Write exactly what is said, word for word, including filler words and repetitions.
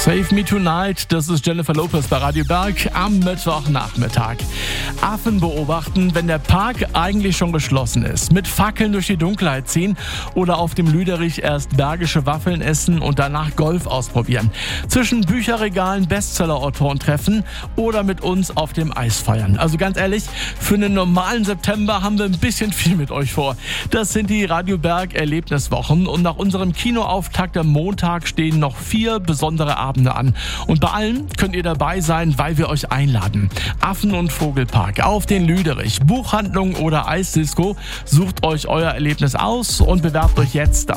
Save Me Tonight, das ist Jennifer Lopez bei Radio Berg am Mittwochnachmittag. Affen beobachten, wenn der Park eigentlich schon geschlossen ist. Mit Fackeln durch die Dunkelheit ziehen oder auf dem Lüderich erst bergische Waffeln essen und danach Golf ausprobieren. Zwischen Bücherregalen Bestseller-Autoren treffen oder mit uns auf dem Eis feiern. Also ganz ehrlich, für einen normalen September haben wir ein bisschen viel mit euch vor. Das sind die Radio Berg Erlebniswochen und nach unserem Kinoauftakt am Montag stehen noch vier besondere Abende an. Und bei allen könnt ihr dabei sein, weil wir euch einladen. Affen- und Vogelpark, auf den Lüderich, Buchhandlung oder Eisdisco. Sucht euch euer Erlebnis aus und bewerbt euch jetzt